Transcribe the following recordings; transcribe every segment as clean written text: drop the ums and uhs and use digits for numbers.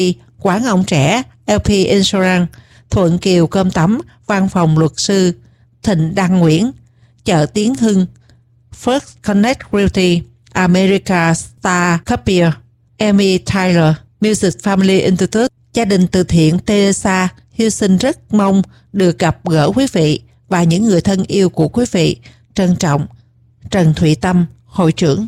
Quán ông trẻ LP Insurance, Thuận Kiều Cơm Tấm, Văn phòng Luật sư Thịnh Đăng Nguyễn, Chợ Tiến Hưng, First Connect Realty, America Star Copier, Amy Tyler, Music Family Institute, gia đình từ thiện Teresa Houston rất mong được gặp gỡ quý vị và những người thân yêu của quý vị. Trân trọng, Trần Thụy Tâm, Hội trưởng.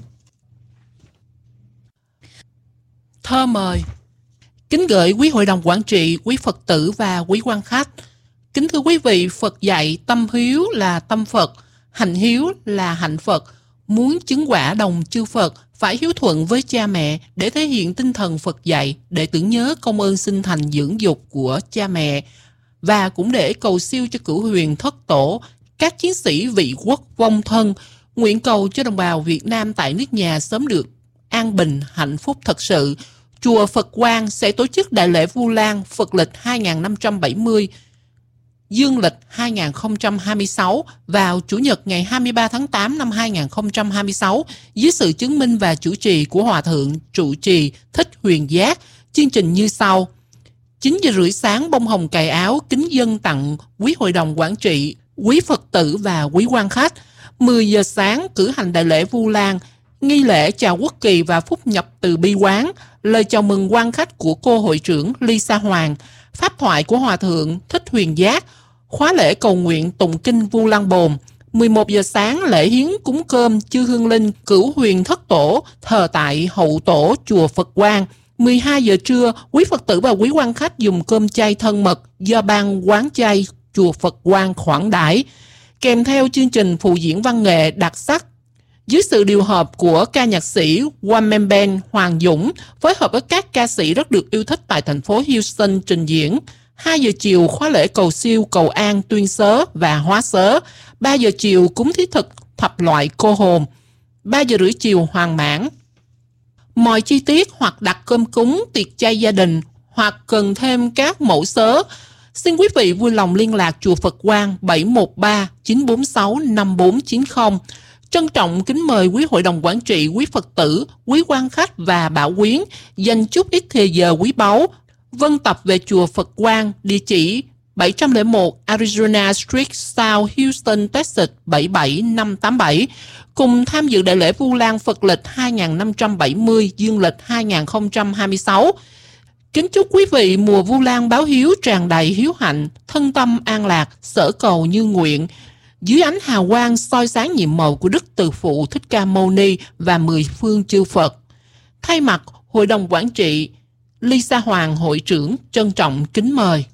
Thơ mời. Kính gửi quý hội đồng quản trị, quý Phật tử và quý quan khách. Kính thưa quý vị, Phật dạy tâm hiếu là tâm Phật, hạnh hiếu là hạnh Phật. Muốn chứng quả đồng chư Phật, phải hiếu thuận với cha mẹ để thể hiện tinh thần Phật dạy, để tưởng nhớ công ơn sinh thành dưỡng dục của cha mẹ, và cũng để cầu siêu cho cửu huyền thất tổ, các chiến sĩ vị quốc vong thân, nguyện cầu cho đồng bào Việt Nam tại nước nhà sớm được an bình, hạnh phúc thật sự. Chùa Phật Quang sẽ tổ chức đại lễ Vu Lan Phật lịch 2570, Dương lịch 2026 vào Chủ nhật ngày 23 tháng 8 năm 2026 dưới sự chứng minh và chủ trì của Hòa Thượng Trụ Trì Thích Huyền Giác. Chương trình như sau: 9 giờ rưỡi sáng bông hồng cài áo kính dâng tặng quý hội đồng quản trị, quý Phật tử và quý quan khách. 10 giờ sáng cử hành đại lễ Vu Lan, nghi lễ chào quốc kỳ và phúc nhập từ bi quán, lời chào mừng quan khách của cô hội trưởng Lisa Hoàng, pháp thoại của Hòa Thượng Thích Huyền Giác, khóa lễ cầu nguyện tụng kinh Vu Lan Bồn. 11 giờ sáng lễ hiến cúng cơm chư hương linh cửu huyền thất tổ thờ tại hậu tổ chùa Phật Quang. 12 giờ trưa, quý Phật tử và quý quan khách dùng cơm chay thân mật do ban quán chay chùa Phật Quang khoản đãi, kèm theo chương trình phù diễn văn nghệ đặc sắc dưới sự điều hợp của ca nhạc sĩ One Man Band Hoàng Dũng, phối hợp với các ca sĩ rất được yêu thích tại thành phố Houston trình diễn. 2 giờ chiều khóa lễ cầu siêu, cầu an, tuyên sớ và hóa sớ. 3 giờ chiều cúng thí thực thập loại cô hồn. 3 giờ rưỡi chiều hoàn mãn. Mọi chi tiết hoặc đặt cơm cúng, tiệc chay gia đình hoặc cần thêm các mẫu sớ, xin quý vị vui lòng liên lạc chùa Phật Quang 713 946 5490. Trân trọng kính mời quý hội đồng quản trị, quý Phật tử, quý quan khách và bảo quyến dành chút ít thời giờ quý báu vân tập về chùa Phật Quang, địa chỉ 701 Arizona Street, South Houston, Texas 77587, cùng tham dự đại lễ Vu Lan Phật lịch 2570, Dương lịch 2026. Kính chúc quý vị mùa Vu Lan báo hiếu tràn đầy hiếu hạnh, thân tâm an lạc, sở cầu như nguyện. Dưới ánh hào quang soi sáng nhiệm màu của Đức Từ Phụ Thích Ca Mâu Ni và 10 phương chư Phật. Thay mặt Hội đồng Quản trị, Lisa Hoàng, Hội trưởng, trân trọng kính mời.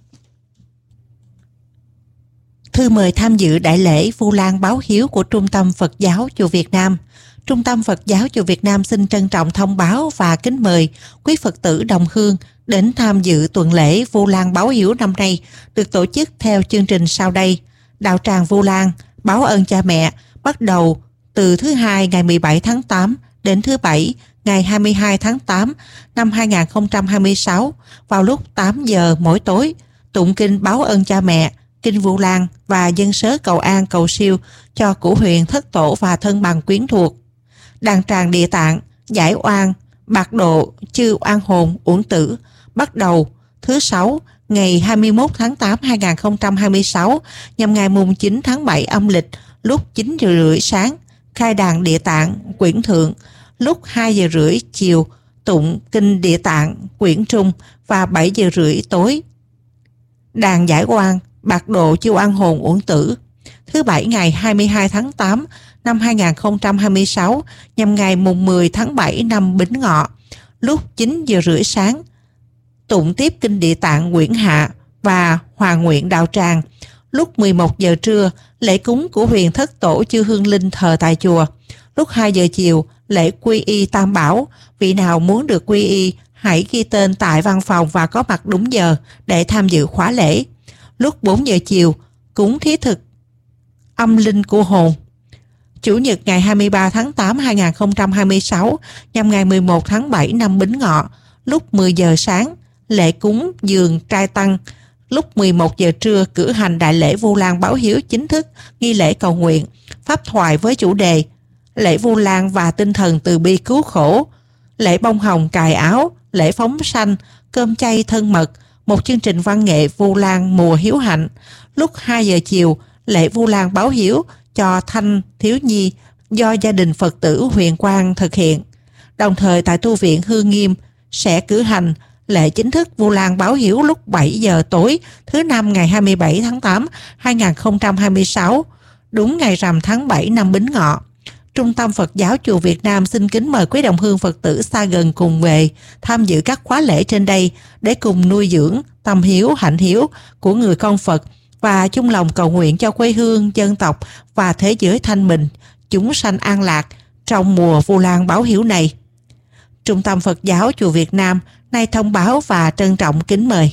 Thư mời tham dự đại lễ Vu Lan báo hiếu của Trung tâm Phật giáo Chùa Việt Nam. Trung tâm Phật giáo Chùa Việt Nam xin trân trọng thông báo và kính mời quý Phật tử đồng hương đến tham dự tuần lễ Vu Lan báo hiếu năm nay được tổ chức theo chương trình sau đây. Đạo tràng Vu Lan báo ơn cha mẹ bắt đầu từ thứ Hai ngày 17 tháng 8 đến thứ Bảy ngày 22 tháng 8 năm 2026 vào lúc 8 giờ mỗi tối, tụng kinh báo ơn cha mẹ, kinh Vu Lan và dân sớ cầu an cầu siêu cho cửu huyền thất tổ và thân bằng quyến thuộc. Đàn tràng Địa Tạng giải oan bạc độ chư oan hồn uổng tử bắt đầu thứ Sáu ngày 21 tháng 8 2026 nhằm ngày mùng 9 tháng 7 âm lịch lúc 9 giờ rưỡi sáng, khai đàn Địa Tạng quyển thượng, lúc 2 giờ rưỡi chiều tụng kinh Địa Tạng quyển trung và 7 giờ rưỡi tối đàn giải oan bạc độ chư oan hồn uổng tử. Thứ Bảy ngày 22 tháng 8 năm 2026 nhằm ngày mùng 10 tháng 7 năm Bính Ngọ, lúc 9 giờ rưỡi sáng tụng tiếp kinh Địa Tạng quyển hạ và hòa nguyện đạo tràng. Lúc 11 giờ trưa lễ cúng của huyền thất tổ chư hương linh thờ tại chùa. Lúc 2 giờ chiều lễ quy y tam bảo. Vị nào muốn được quy y hãy ghi tên tại văn phòng và có mặt đúng giờ để tham dự khóa lễ. Lúc 4 giờ chiều cúng thí thực âm linh cô hồn. Chủ nhật ngày 23 tháng 8 2026 nhằm ngày 11 tháng 7 năm Bính Ngọ, lúc 10 giờ sáng lễ cúng dường trai tăng. Lúc 11 giờ trưa cử hành đại lễ Vu Lan báo hiếu chính thức, nghi lễ cầu nguyện, pháp thoại với chủ đề lễ Vu Lan và tinh thần từ bi cứu khổ, lễ bông hồng cài áo, lễ phóng sanh, Cơm chay thân mật, một chương trình văn nghệ Vu Lan mùa hiếu hạnh. Lúc 2 giờ chiều, lễ Vu Lan báo hiếu cho thanh thiếu nhi do gia đình Phật tử Huyền Quang thực hiện. Đồng thời tại tu viện Hương Nghiêm sẽ cử hành lễ chính thức Vu Lan báo hiếu lúc 7 giờ tối thứ Năm ngày 27 tháng 8 2026, đúng ngày rằm tháng 7 năm Bính Ngọ. Trung tâm Phật giáo Chùa Việt Nam xin kính mời quý đồng hương Phật tử xa gần cùng về tham dự các khóa lễ trên đây để cùng nuôi dưỡng tâm hiếu, hạnh hiếu của người con Phật và chung lòng cầu nguyện cho quê hương, dân tộc và thế giới thanh bình, chúng sanh an lạc trong mùa Vu Lan báo hiếu này. Trung tâm Phật giáo Chùa Việt Nam nay thông báo và trân trọng kính mời.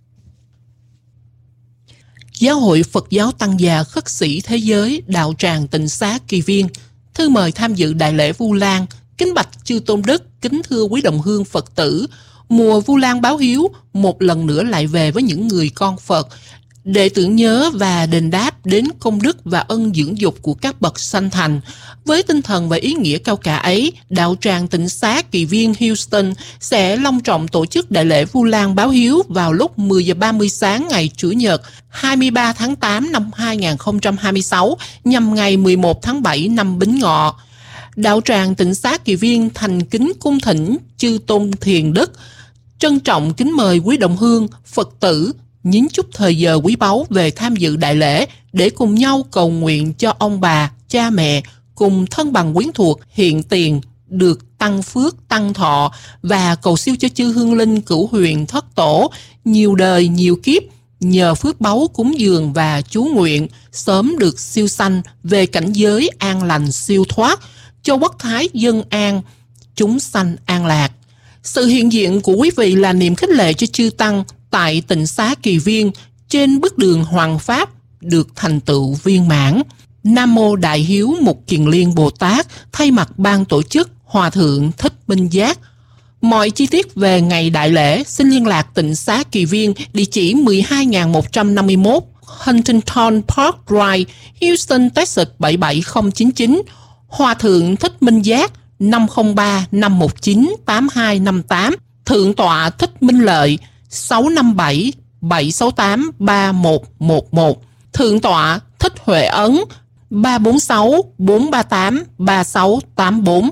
Giáo hội Phật giáo Tăng già Khất sĩ Thế giới Đạo Tràng Tịnh Xá Kỳ Viên thư mời tham dự đại lễ Vu Lan. Kính bạch chư tôn đức, kính thưa quý đồng hương Phật tử, mùa Vu Lan báo hiếu một lần nữa lại về với những người con Phật để tưởng nhớ và đền đáp đến công đức và ân dưỡng dục của các bậc sanh thành. Với tinh thần và ý nghĩa cao cả ấy, Đạo Tràng Tịnh Xá Kỳ Viên Houston sẽ long trọng tổ chức đại lễ Vu Lan báo hiếu vào lúc 10 giờ 30 sáng ngày Chủ nhật 23 tháng 8 năm 2026 nhằm ngày 11 tháng 7 năm Bính Ngọ. Đạo Tràng Tịnh Xá Kỳ Viên thành kính cung thỉnh chư tôn thiền đức, trân trọng kính mời quý đồng hương Phật tử nhín chút thời giờ quý báu về tham dự đại lễ để cùng nhau cầu nguyện cho ông bà, cha mẹ cùng thân bằng quyến thuộc hiện tiền được tăng phước, tăng thọ và cầu siêu cho chư hương linh cửu huyền thất tổ nhiều đời nhiều kiếp nhờ phước báu cúng dường và chú nguyện sớm được siêu sanh về cảnh giới an lành siêu thoát, cho quốc thái dân an, chúng sanh an lạc. Sự hiện diện của quý vị là niềm khích lệ cho chư tăng tại Tịnh Xá Kỳ Viên trên bước đường hoàng pháp được thành tựu viên mãn. Nam Mô Đại Hiếu Mục Kiền Liên Bồ Tát thay mặt ban tổ chức Hòa Thượng Thích Minh Giác. Mọi chi tiết về ngày đại lễ xin liên lạc Tịnh Xá Kỳ Viên, địa chỉ 12151 Huntington Park Drive, Houston, Texas 77099. Hòa Thượng Thích Minh Giác 503-519-8258. Thượng tọa Thích Minh Lợi 657-768-3111. Thượng tọa Thích Huệ Ấn 346-438-3684.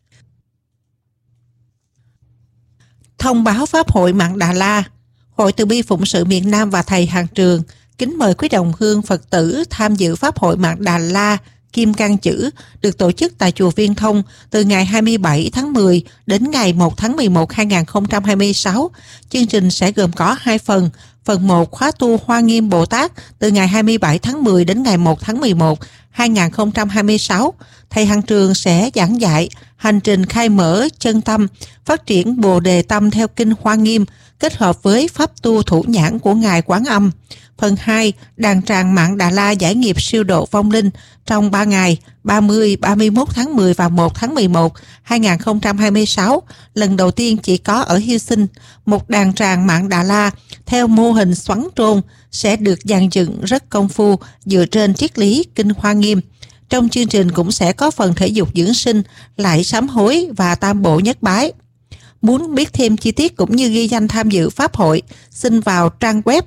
Thông báo Pháp hội Mạn Đà La. Hội Từ Bi Phụng sự miền Nam và thầy Hàng Trường kính mời quý đồng hương Phật tử tham dự Pháp hội Mạn Đà La Kim Cang Chữ được tổ chức tại chùa Viên Thông từ ngày 27 tháng 10 đến ngày 1 tháng 11 2026. Chương trình sẽ gồm có 2 phần. Phần 1 khóa tu Hoa Nghiêm Bồ Tát từ ngày 27 tháng 10 đến ngày 1 tháng 11 2026. Thầy Hàng Trường sẽ giảng dạy hành trình khai mở chân tâm, phát triển Bồ Đề Tâm theo kinh Hoa Nghiêm kết hợp với pháp tu thủ nhãn của Ngài Quán Âm. Phần 2, đàn tràng Mạn Đà La giải nghiệp siêu độ vong linh trong 3 ngày 30, 31 tháng 10 và 1 tháng 11 2026. Lần đầu tiên chỉ có ở Houston, một đàn tràng Mạn Đà La theo mô hình xoắn trôn sẽ được dàn dựng rất công phu dựa trên triết lý kinh Hoa Nghiêm. Trong chương trình cũng sẽ có phần thể dục dưỡng sinh, lại sám hối và tam bộ nhất bái. Muốn biết thêm chi tiết cũng như ghi danh tham dự Pháp hội, xin vào trang web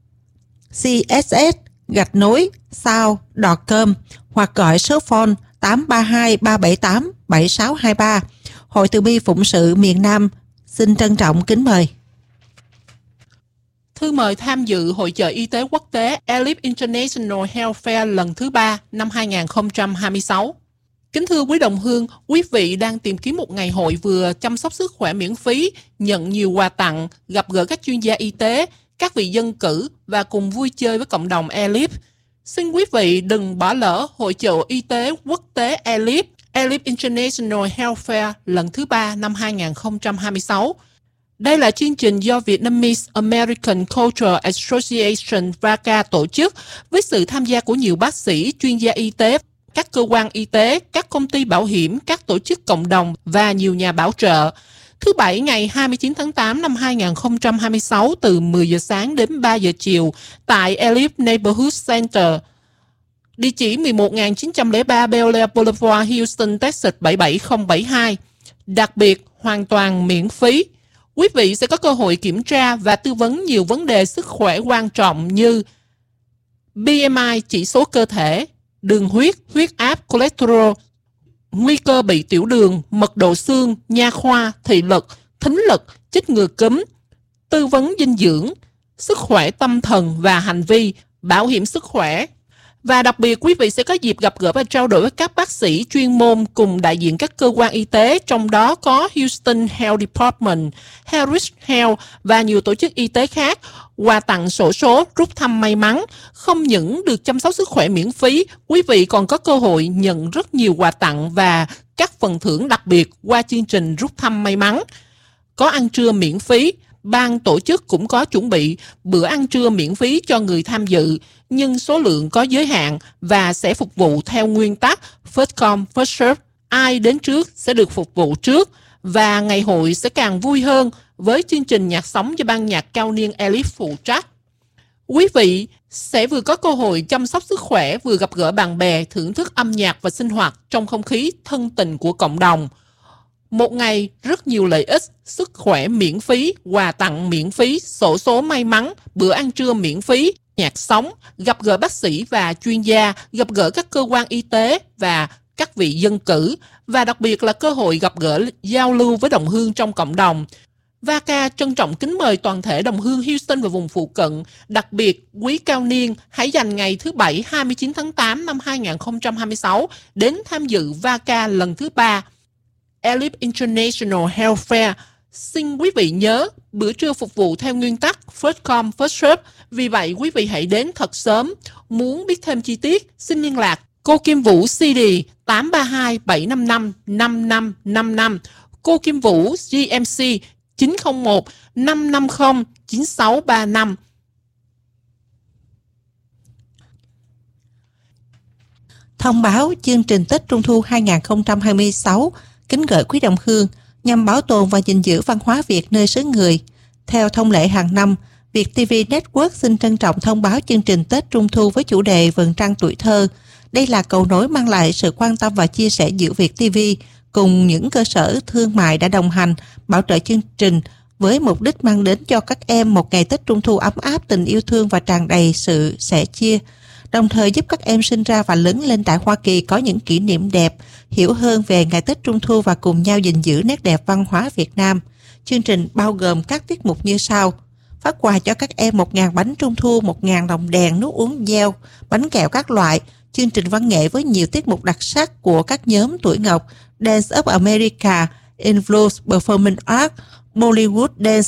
css-sao.com hoặc gọi số phone 832-378-7623. Hội Từ Bi Phụng sự miền Nam xin trân trọng kính mời. Thư mời tham dự Hội chợ y tế quốc tế Elite International Health Fair lần thứ 3 năm 2026. Kính thưa quý đồng hương, quý vị đang tìm kiếm một ngày hội vừa chăm sóc sức khỏe miễn phí, nhận nhiều quà tặng, gặp gỡ các chuyên gia y tế, các vị dân cử và cùng vui chơi với cộng đồng Elite. Xin quý vị đừng bỏ lỡ Hội chợ y tế quốc tế Elite International Health Fair lần thứ 3 năm 2026. Đây là chương trình do Vietnamese American Cultural Association VACA tổ chức với sự tham gia của nhiều bác sĩ, chuyên gia y tế, các cơ quan y tế, các công ty bảo hiểm, các tổ chức cộng đồng và nhiều nhà bảo trợ. Thứ Bảy ngày 29 tháng 8 năm 2026 từ 10 giờ sáng đến 3 giờ chiều tại Elite Neighborhood Center. Địa chỉ 11903 Bel Air Boulevard, Houston, Texas 77072. Đặc biệt, hoàn toàn miễn phí. Quý vị sẽ có cơ hội kiểm tra và tư vấn nhiều vấn đề sức khỏe quan trọng như BMI, chỉ số cơ thể, đường huyết, huyết áp, cholesterol, nguy cơ bị tiểu đường, mật độ xương, nha khoa, thị lực, thính lực, chích ngừa cúm, tư vấn dinh dưỡng, sức khỏe tâm thần và hành vi, bảo hiểm sức khỏe. Và đặc biệt, quý vị sẽ có dịp gặp gỡ và trao đổi với các bác sĩ chuyên môn cùng đại diện các cơ quan y tế, trong đó có Houston Health Department, Harris Health và nhiều tổ chức y tế khác. Quà tặng xổ số rút thăm may mắn. Không những được chăm sóc sức khỏe miễn phí, quý vị còn có cơ hội nhận rất nhiều quà tặng và các phần thưởng đặc biệt qua chương trình rút thăm may mắn. Có ăn trưa miễn phí. Ban tổ chức cũng có chuẩn bị bữa ăn trưa miễn phí cho người tham dự, nhưng số lượng có giới hạn và sẽ phục vụ theo nguyên tắc first come, first serve. Ai đến trước sẽ được phục vụ trước, và ngày hội sẽ càng vui hơn với chương trình nhạc sống do ban nhạc cao niên Elif phụ trách. Quý vị sẽ vừa có cơ hội chăm sóc sức khỏe, vừa gặp gỡ bạn bè, thưởng thức âm nhạc và sinh hoạt trong không khí thân tình của cộng đồng. Một ngày rất nhiều lợi ích: sức khỏe miễn phí, quà tặng miễn phí, xổ số may mắn, bữa ăn trưa miễn phí, nhạc sống, gặp gỡ bác sĩ và chuyên gia, gặp gỡ các cơ quan y tế và các vị dân cử, và đặc biệt là cơ hội gặp gỡ giao lưu với đồng hương trong cộng đồng. VACA trân trọng kính mời toàn thể đồng hương Houston và vùng phụ cận, đặc biệt quý cao niên, hãy dành ngày thứ Bảy 29 tháng 8 năm 2026 đến tham dự VACA lần thứ 3. Elif International Health Fair. Xin quý vị nhớ, bữa trưa phục vụ theo nguyên tắc first come, first serve. Vì vậy, quý vị hãy đến thật sớm. Muốn biết thêm chi tiết, xin liên lạc cô Kim Vũ CD 832 755 5555, cô Kim Vũ GMC 901 550 9635. Thông báo chương trình Tết Trung thu 2026 kính gửi quý đồng hương nhằm bảo tồn và gìn giữ văn hóa Việt nơi xứ người. Theo thông lệ hàng năm, Việt TV Network xin trân trọng thông báo chương trình Tết Trung thu với chủ đề Vầng trăng tuổi thơ. Đây là cầu nối mang lại sự quan tâm và chia sẻ giữa Việt TV cùng những cơ sở thương mại đã đồng hành, bảo trợ chương trình với mục đích mang đến cho các em một ngày Tết Trung thu ấm áp, tình yêu thương và tràn đầy sự sẻ chia, đồng thời giúp các em sinh ra và lớn lên tại Hoa Kỳ có những kỷ niệm đẹp, hiểu hơn về ngày Tết Trung thu và cùng nhau gìn giữ nét đẹp văn hóa Việt Nam. Chương trình bao gồm các tiết mục như sau: phát quà cho các em 1.000 bánh Trung thu, 1.000 đồng đèn, nước uống gel, bánh kẹo các loại, chương trình văn nghệ với nhiều tiết mục đặc sắc của các nhóm tuổi Ngọc, Dance of America, Influence Performing Art, Bollywood Dance,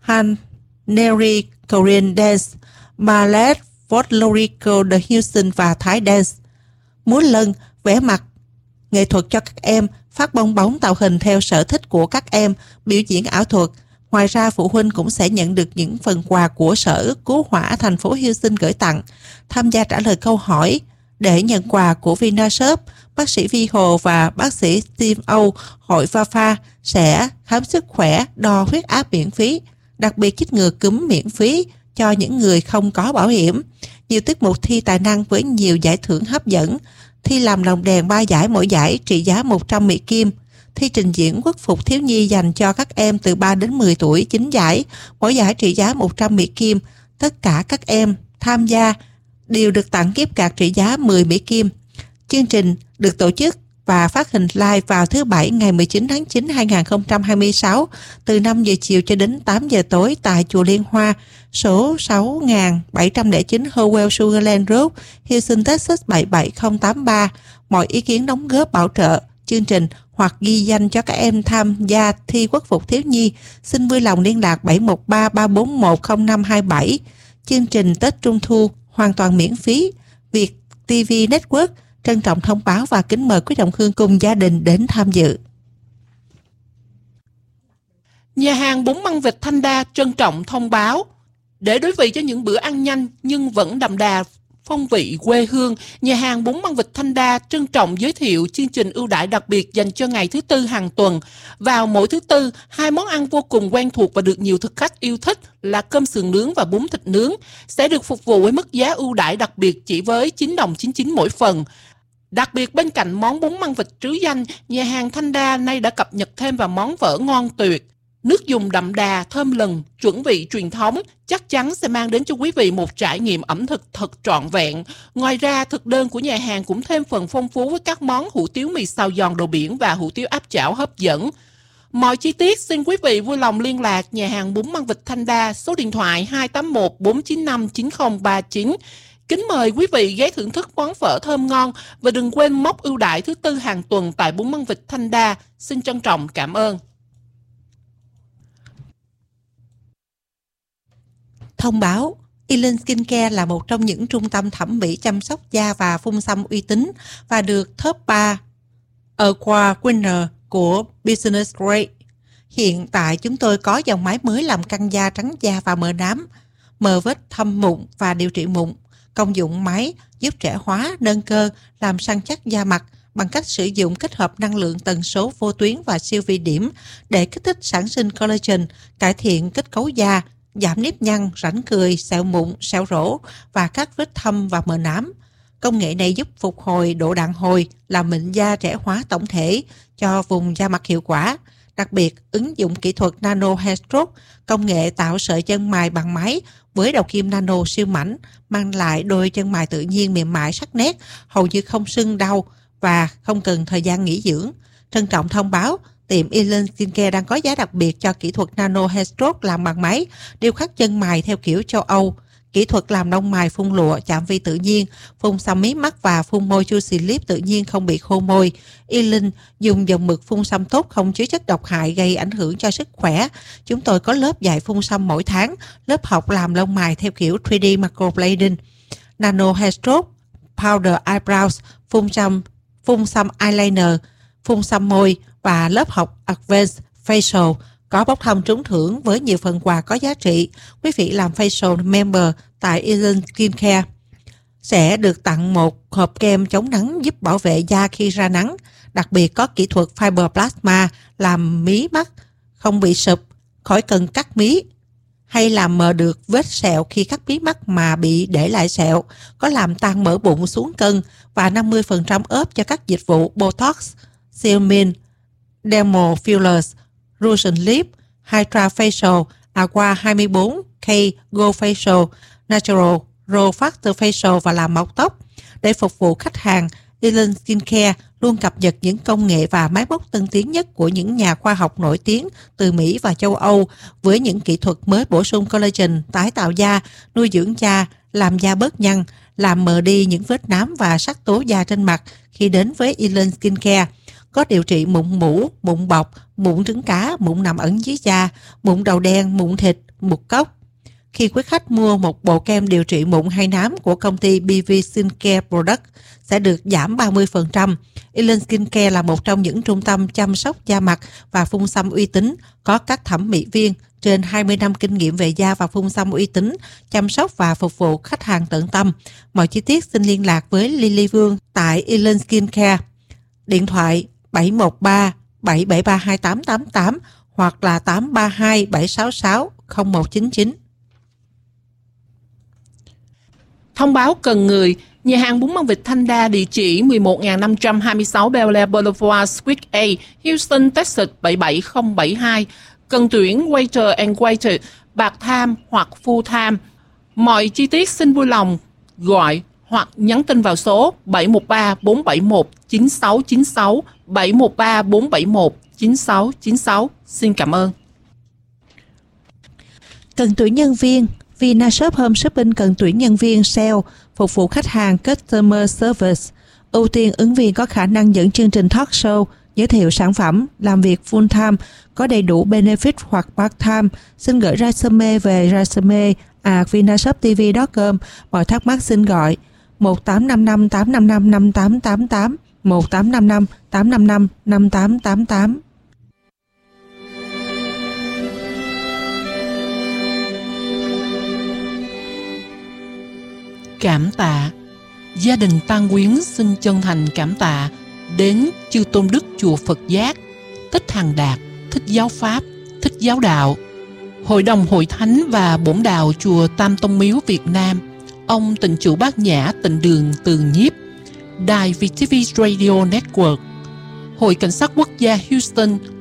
Haneri Korean Dance, Ballet, Folklorical The Houston và Thái Dance. Múa lân, vẽ mặt, nghệ thuật cho các em, phát bong bóng tạo hình theo sở thích của các em, biểu diễn ảo thuật. Ngoài ra, phụ huynh cũng sẽ nhận được những phần quà của Sở Cứu hỏa thành phố Houston gửi tặng. Tham gia trả lời câu hỏi để nhận quà của Vinashop, bác sĩ Vi Hồ và bác sĩ Steve Âu, hội Vafa sẽ khám sức khỏe, đo huyết áp miễn phí, đặc biệt chích ngừa cúm miễn phí cho những người không có bảo hiểm. Nhiều tiết mục thi tài năng với nhiều giải thưởng hấp dẫn. Thi làm lồng đèn 3 giải, mỗi giải trị giá 100 Mỹ Kim. Thi trình diễn quốc phục thiếu nhi dành cho các em từ 3 đến 10 tuổi 9 giải, mỗi giải trị giá 100 Mỹ Kim. Tất cả các em tham gia đều được tặng gift card trị giá 10 Mỹ Kim. Chương trình được tổ chức và phát hình live vào thứ Bảy ngày 19 tháng 9 2026 từ 5 giờ chiều cho đến 8 giờ tối tại Chùa Liên Hoa, số 6709 Howell Sugarland Road, Houston, Texas 77083. Mọi ý kiến đóng góp bảo trợ chương trình hoặc ghi danh cho các em tham gia thi quốc phục thiếu nhi, xin vui lòng liên lạc 713-341-0527. Chương trình Tết Trung thu hoàn toàn miễn phí. Việt TV Network trân trọng thông báo và kính mời quý đồng hương cùng gia đình đến tham dự. Nhà hàng bún măng vịt Thanh Đa trân trọng thông báo, để đối vị cho những bữa ăn nhanh nhưng vẫn đậm đà phong vị quê hương, nhà hàng bún măng vịt Thanh Đa trân trọng giới thiệu chương trình ưu đãi đặc biệt dành cho ngày thứ Tư hàng tuần. Vào mỗi thứ Tư, 2 món ăn vô cùng quen thuộc và được nhiều thực khách yêu thích là cơm sườn nướng và bún thịt nướng sẽ được phục vụ với mức giá ưu đãi đặc biệt chỉ với 9 đồng 99 mỗi phần. Đặc biệt, bên cạnh món bún măng vịt trứ danh, nhà hàng Thanh Đa nay đã cập nhật thêm vào món phở ngon tuyệt. Nước dùng đậm đà, thơm lừng, chuẩn vị truyền thống chắc chắn sẽ mang đến cho quý vị một trải nghiệm ẩm thực thật trọn vẹn. Ngoài ra, thực đơn của nhà hàng cũng thêm phần phong phú với các món hủ tiếu mì xào giòn đồ biển và hủ tiếu áp chảo hấp dẫn. Mọi chi tiết xin quý vị vui lòng liên lạc nhà hàng bún măng vịt Thanh Đa, số điện thoại 281 495 9039. Kính mời quý vị ghé thưởng thức món phở thơm ngon và đừng quên mốc ưu đãi thứ tư hàng tuần tại bún măng vịt Thanh Đa. Xin trân trọng cảm ơn. Thông báo, Ellen Skincare là một trong những trung tâm thẩm mỹ chăm sóc da và phun xăm uy tín và được top 3 Award Winner của Business Grade. Hiện tại chúng tôi có dòng máy mới làm căng da, trắng da và mờ nám, mờ vết thâm mụn và điều trị mụn. Công dụng máy giúp trẻ hóa, nâng cơ, làm săn chắc da mặt bằng cách sử dụng kết hợp năng lượng tần số vô tuyến và siêu vi điểm để kích thích sản sinh collagen, cải thiện kết cấu da, giảm nếp nhăn, rãnh cười, sẹo mụn, sẹo rỗ và các vết thâm và mờ nám. Công nghệ này giúp phục hồi độ đàn hồi, làm mịn da, trẻ hóa tổng thể cho vùng da mặt hiệu quả. Đặc biệt, ứng dụng kỹ thuật Nano Hair Stroke, công nghệ tạo sợi chân mày bằng máy với đầu kim nano siêu mảnh, mang lại đôi chân mày tự nhiên mềm mại sắc nét, hầu như không sưng đau và không cần thời gian nghỉ dưỡng. Trân trọng thông báo, tiệm Ellen Skincare đang có giá đặc biệt cho kỹ thuật Nano Hair Stroke làm bằng máy, điêu khắc chân mày theo kiểu châu Âu. Kỹ thuật làm lông mày phun lụa, chạm vi tự nhiên, phun xăm mí mắt và phun môi Juicy Lip tự nhiên không bị khô môi. Ellen dùng dòng mực phun xăm tốt, không chứa chất độc hại gây ảnh hưởng cho sức khỏe. Chúng tôi có lớp dạy phun xăm mỗi tháng, lớp học làm lông mày theo kiểu 3D microblading, Nano Hair Stroke, Powder Eyebrows, phun xăm eyeliner, phun xăm môi và lớp học Advanced Facial có bốc thăm trúng thưởng với nhiều phần quà có giá trị. Quý vị làm facial member tại Ellen Skincare sẽ được tặng một hộp kem chống nắng giúp bảo vệ da khi ra nắng. Đặc biệt có kỹ thuật Fiber Plasma làm mí mắt không bị sụp, khỏi cần cắt mí, hay làm mờ được vết sẹo khi cắt mí mắt mà bị để lại sẹo, có làm tăng mỡ bụng xuống cân và 50% ốp cho các dịch vụ Botox, Xeomin, Dermal Fillers, Russian Lip, Hydra Facial, Aqua 24K Go Facial, Natural Grow Factor Facial và làm mọc tóc. Để phục vụ khách hàng, Ellen Skincare luôn cập nhật những công nghệ và máy móc tân tiến nhất của những nhà khoa học nổi tiếng từ Mỹ và châu Âu với những kỹ thuật mới bổ sung collagen, tái tạo da, nuôi dưỡng da, làm da bớt nhăn, làm mờ đi những vết nám và sắc tố da trên mặt khi đến với Ellen Skincare. Có điều trị mụn mủ, mụn bọc, mụn trứng cá, mụn nằm ẩn dưới da, mụn đầu đen, mụn thịt, mụn cốc. Khi quý khách mua một bộ kem điều trị mụn hay nám của công ty BV Skincare Product sẽ được giảm 30%. Ellen Skincare là một trong những trung tâm chăm sóc da mặt và phun xăm uy tín, có các thẩm mỹ viên trên 20 năm kinh nghiệm về da và phun xăm uy tín, chăm sóc và phục vụ khách hàng tận tâm. Mọi chi tiết xin liên lạc với Lily Vương tại Ellen Skincare. Điện thoại 713 773 2888 hoặc là 832 766 0199. Thông báo cần người. Nhà hàng bún măng vịt Thanh Đa, địa chỉ 11526 Bel Air Boulevard, Suite A, Houston, Texas 77072. Cần tuyển waiter and waiter, part-time hoặc full-time. Mọi chi tiết xin vui lòng gọi hoặc nhắn tin vào số 713 471 9696, 713 471 9696. Xin cảm ơn. Cần tuyển nhân viên. Vinashop Home Shopping cần tuyển nhân viên sale, phục vụ khách hàng Customer Service. Ưu tiên ứng viên có khả năng dẫn chương trình talk show, giới thiệu sản phẩm, làm việc full time, có đầy đủ benefit hoặc part time. Xin gửi resume về resume@vinashoptv.com. Mọi thắc mắc xin gọi 1855 855 5888, 1855 855 5888. Cảm tạ. Gia đình Tăng Quyến xin chân thành cảm tạ đến Chư Tôn Đức Chùa Phật Giác, Thích Hằng Đạt, Thích Giáo Pháp, Thích Giáo Đạo, Hội đồng Hội Thánh và Bổn Đạo Chùa Tam Tông Miếu Việt Nam, ông Tịnh Chủ Bát Nhã Tịnh Đường Tường Nhiếp, Đài VTV Radio Network, Hội Cảnh sát Quốc gia Houston,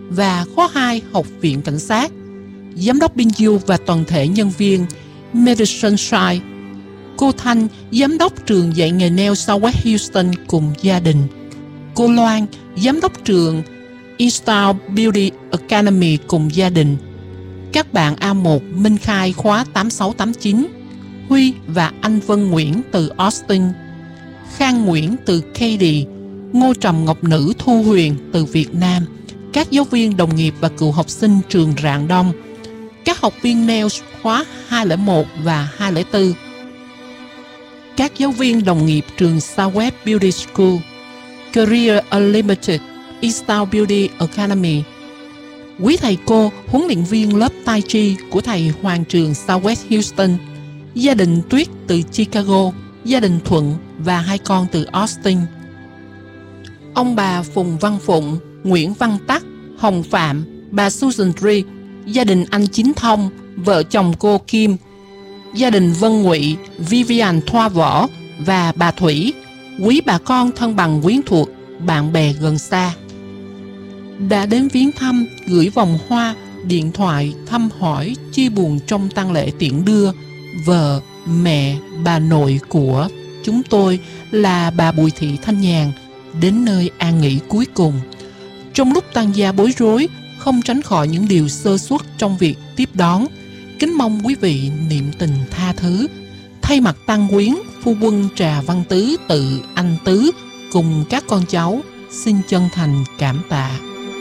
và khóa 2 Học viện Cảnh sát, Giám đốc Bin Du và toàn thể nhân viên Madison Shire. Cô Thanh, Giám đốc trường dạy nghề nail Southwest Houston cùng gia đình. Cô Loan, Giám đốc trường Easttown Beauty Academy cùng gia đình. Các bạn A1 Minh Khai khóa 8689, Huy và anh Vân Nguyễn từ Austin, Khang Nguyễn từ Katy, Ngô Trầm Ngọc Nữ Thu Huyền từ Việt Nam, các giáo viên đồng nghiệp và cựu học sinh trường Rạng Đông, các học viên nails khóa 201 và 204, các giáo viên đồng nghiệp trường Southwest Beauty School, Career Unlimited, Easttown Beauty Academy, quý thầy cô, huấn luyện viên lớp Tai Chi của thầy Hoàng trường Southwest Houston, gia đình Tuyết từ Chicago, gia đình Thuận và 2 con từ Austin, ông bà Phùng Văn Phụng, Nguyễn Văn Tắc, Hồng Phạm, bà Susan Tree, gia đình anh Chính Thông, vợ chồng cô Kim, gia đình Vân Ngụy, Vivian Thoa Võ và bà Thủy, quý bà con thân bằng quyến thuộc, bạn bè gần xa. Đã đến viếng thăm, gửi vòng hoa, điện thoại, thăm hỏi, chia buồn trong tang lễ tiễn đưa vợ, mẹ, bà nội của chúng tôi là bà Bùi Thị Thanh Nhàn đến nơi an nghỉ cuối cùng. Trong lúc tang gia bối rối, không tránh khỏi những điều sơ suất trong việc tiếp đón. Kính mong quý vị niệm tình tha thứ. Thay mặt tang quyến, phu quân Trà Văn Tứ tự anh Tứ cùng các con cháu xin chân thành cảm tạ.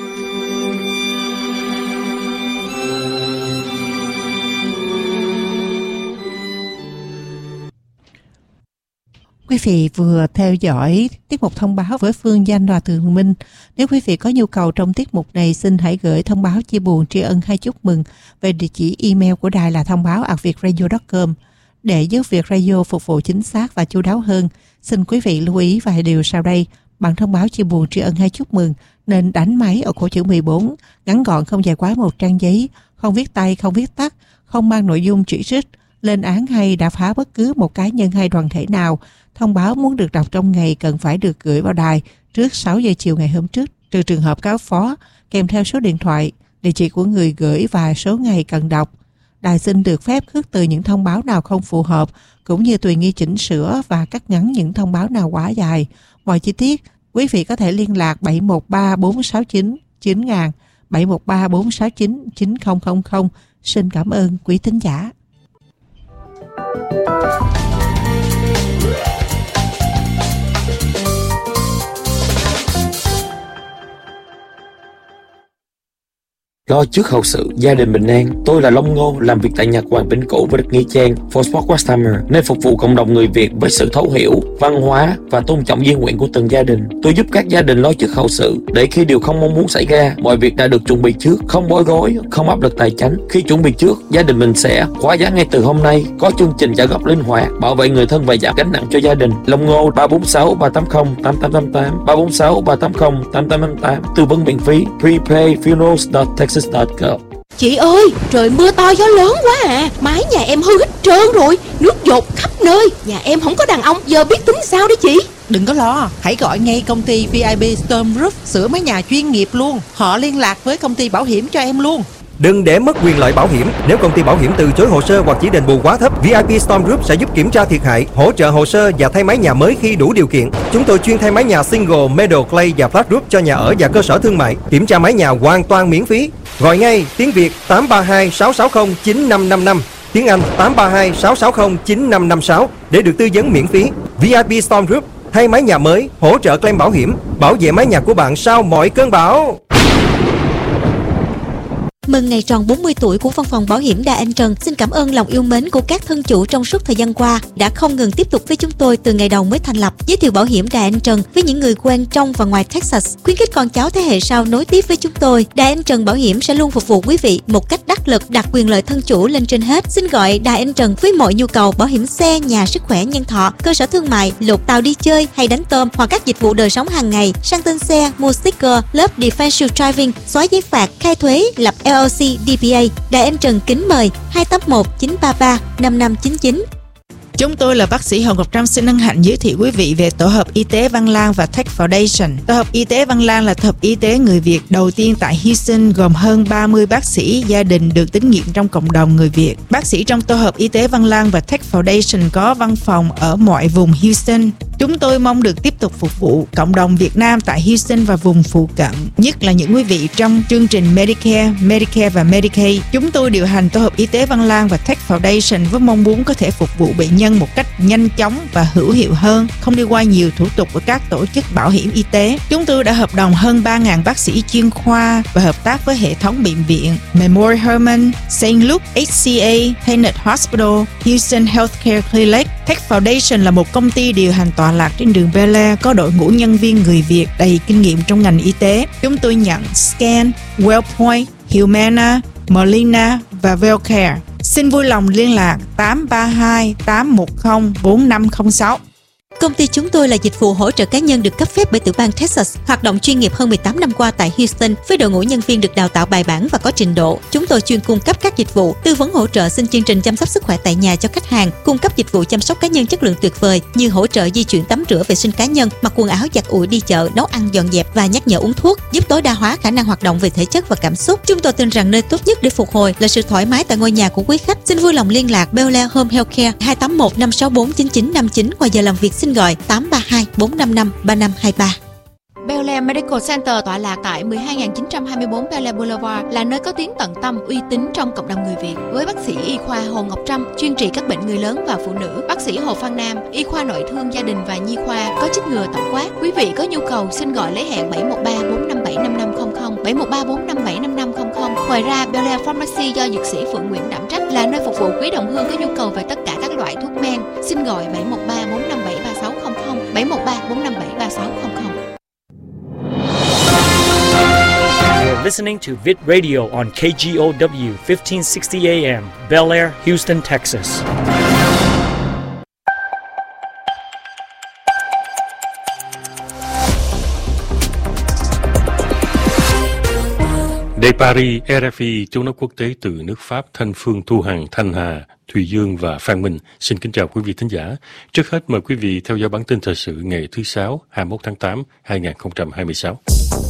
Quý vị vừa theo dõi tiết mục thông báo với Phương Danh và Tường Minh. Nếu quý vị có nhu cầu trong tiết mục này, xin hãy gửi thông báo chia buồn, tri ân hay chúc mừng về địa chỉ email của đài là thông báo@vietradio.com. Để giúp Việt Radio phục vụ chính xác và chu đáo hơn, xin quý vị lưu ý vài điều sau đây. Bản thông báo chia buồn, tri ân hay chúc mừng nên đánh máy ở cổ chữ 14, ngắn gọn, không dài quá 1 trang giấy, không viết tay, không viết tắt, không mang nội dung chỉ trích, lên án hay đà phá bất cứ một cá nhân hay đoàn thể nào. Thông báo muốn được đọc trong ngày cần phải được gửi vào đài trước 6 giờ chiều ngày hôm trước, trừ trường hợp cáo phó, kèm theo số điện thoại, địa chỉ của người gửi và số ngày cần đọc. Đài xin được phép khước từ những thông báo nào không phù hợp, cũng như tùy nghi chỉnh sửa và cắt ngắn những thông báo nào quá dài. Mọi chi tiết, quý vị có thể liên lạc 713 469 9000, 713 469 9000. Xin cảm ơn quý thính giả. Lo trước hậu sự, gia đình bình an. Tôi là Long Ngô, làm việc tại Nhật Hoàng Bỉnh Cũ với đất Nghĩa Trang, For Sport West Hammer, nơi phục vụ cộng đồng người Việt với sự thấu hiểu, văn hóa và tôn trọng di nguyện của từng gia đình. Tôi giúp các gia đình lo trước hậu sự, để khi điều không mong muốn xảy ra, mọi việc đã được chuẩn bị trước, không bối rối, không áp lực tài chính. Khi chuẩn bị trước, gia đình mình sẽ khóa giá ngay từ hôm nay, có chương trình trả góp linh hoạt, bảo vệ người thân và giảm gánh nặng cho gia đình. Long Ngô 346 380 8888, 346 380 8888, tư vấn miễn phí, prepayfunerals.texas. Chị ơi, trời mưa to gió lớn quá à, mái nhà em hư hết trơn rồi, nước dột khắp nơi. Nhà em không có đàn ông, giờ biết tính sao đấy chị? Đừng có lo, hãy gọi ngay công ty VIP Storm Roof sửa mái nhà chuyên nghiệp luôn. Họ liên lạc với công ty bảo hiểm cho em luôn. Đừng để mất quyền lợi bảo hiểm. Nếu công ty bảo hiểm từ chối hồ sơ hoặc chỉ đền bù quá thấp, VIP Storm Group sẽ giúp kiểm tra thiệt hại, hỗ trợ hồ sơ và thay mái nhà mới khi đủ điều kiện. Chúng tôi chuyên thay mái nhà single, metal, clay và flat roof cho nhà ở và cơ sở thương mại. Kiểm tra mái nhà hoàn toàn miễn phí. Gọi ngay tiếng Việt 832 660 9555, tiếng Anh 832 660 9556 để được tư vấn miễn phí. VIP Storm Group thay mái nhà mới, hỗ trợ claim bảo hiểm, bảo vệ mái nhà của bạn sau mọi cơn bão. Mừng ngày tròn 40 tuổi của Văn phòng Bảo hiểm Đà Anh Trần. Xin cảm ơn lòng yêu mến của các thân chủ trong suốt thời gian qua đã không ngừng tiếp tục với chúng tôi từ ngày đầu mới thành lập. Giới thiệu Bảo hiểm Đà Anh Trần với những người quen trong và ngoài Texas, khuyến khích con cháu thế hệ sau nối tiếp với chúng tôi. Đà Anh Trần Bảo hiểm sẽ luôn phục vụ quý vị một cách đắc lực, đặt quyền lợi thân chủ lên trên hết. Xin gọi Đà Anh Trần với mọi nhu cầu bảo hiểm xe, nhà, sức khỏe, nhân thọ, cơ sở thương mại, lột tàu đi chơi hay đánh tôm, hoặc các dịch vụ đời sống hàng ngày, sang tên xe, mua sticker, lớp defensive driving, xóa giấy phạt, khai thuế, lập LLC, DPA. Đài Anh Trần kính mời 281 933 5599. Chúng tôi là bác sĩ Hồ Ngọc Trâm xin hân hạnh giới thiệu quý vị về Tổ hợp Y tế Văn Lang và Tech Foundation. Tổ hợp Y tế Văn Lang là tổ hợp y tế người Việt đầu tiên tại Houston, gồm hơn 30 bác sĩ gia đình được tín nhiệm trong cộng đồng người Việt. Bác sĩ trong Tổ hợp Y tế Văn Lang và Tech Foundation có văn phòng ở mọi vùng Houston. Chúng tôi mong được tiếp tục phục vụ cộng đồng Việt Nam tại Houston và vùng phụ cận, nhất là những quý vị trong chương trình Medicare và Medicaid. Chúng tôi điều hành Tổ hợp Y tế Văn Lang và Tech Foundation với mong muốn có thể phục vụ bệnh nhân một cách nhanh chóng và hữu hiệu hơn, không đi qua nhiều thủ tục của các tổ chức bảo hiểm y tế. Chúng tôi đã hợp đồng hơn 3.000 bác sĩ chuyên khoa và hợp tác với hệ thống bệnh viện Memorial Hermann, St. Luke, HCA, Tenet Hospital, Houston Healthcare Clinic. Tech Foundation là một công ty điều hành tọa lạc trên đường Bel Air, có đội ngũ nhân viên người Việt đầy kinh nghiệm trong ngành y tế. Chúng tôi nhận Scan, Wellpoint, Humana, Molina và Wellcare. Xin vui lòng liên lạc 832 810 4506. Công ty chúng tôi là dịch vụ hỗ trợ cá nhân được cấp phép bởi tiểu bang Texas, hoạt động chuyên nghiệp hơn 18 năm qua tại Houston với đội ngũ nhân viên được đào tạo bài bản và có trình độ. Chúng tôi chuyên cung cấp các dịch vụ tư vấn hỗ trợ xin chương trình chăm sóc sức khỏe tại nhà cho khách hàng, cung cấp dịch vụ chăm sóc cá nhân chất lượng tuyệt vời như hỗ trợ di chuyển tắm rửa vệ sinh cá nhân, mặc quần áo giặt ủi, đi chợ, nấu ăn dọn dẹp và nhắc nhở uống thuốc, giúp tối đa hóa khả năng hoạt động về thể chất và cảm xúc. Chúng tôi tin rằng nơi tốt nhất để phục hồi là sự thoải mái tại ngôi nhà của quý khách. Xin vui lòng liên lạc Bel Air Home Healthcare 281 564 9959, ngoài giờ làm việc xin gọi 832 455 3523. Bel Air Medical Center tọa lạc tại 12924 Bel Air Boulevard là nơi có tiếng tận tâm, uy tín trong cộng đồng người Việt. Với bác sĩ y khoa Hồ Ngọc Trâm chuyên trị các bệnh người lớn và phụ nữ, bác sĩ Hồ Phan Nam y khoa nội thương gia đình và nhi khoa có chích ngừa tổng quát. Quý vị có nhu cầu xin gọi lấy hẹn 713 457 5500, 713 457 5500. Ngoài ra, Bel Air Pharmacy do dược sĩ Phượng Nguyễn đảm trách là nơi phục vụ quý đồng hương có nhu cầu về tất cả các loại thuốc men. Xin gọi 713 457 3600, 713 457 3600. You're listening to Vid Radio on KGOW 1560 AM, Bel Air, Houston, Texas. De Paris, RFI, Tiếng nói quốc tế từ nước Pháp, Thanh Phương, Thu Hằng, Thanh Hà, Thùy Dương và Phan Minh. Xin kính chào quý vị thính giả. Trước hết mời quý vị theo dõi bản tin thời sự ngày thứ Sáu, 21 tháng 8, 2026.